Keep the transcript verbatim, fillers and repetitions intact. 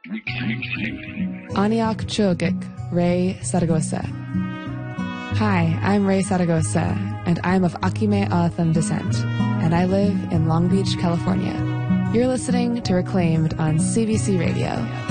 Aniak Chogik, Ray Saragosa. Hi, I'm Ray Saragosa, and I'm of Akime Atham descent, and I live in Long Beach, California. You're listening to Reclaimed on C B C Radio.